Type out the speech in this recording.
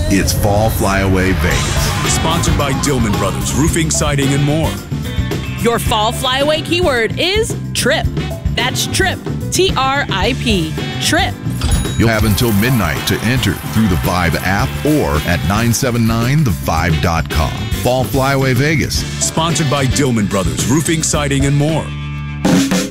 It's Fall Flyaway Vegas. Sponsored by Dillman Brothers Roofing, Siding, and more. Your Fall Flyaway keyword is trip. That's trip. TRIP. Trip. You'll have until midnight to enter through the Vibe app or at 979thevibe.com. Fall Flyaway Vegas. Sponsored by Dillman Brothers Roofing, Siding, and more.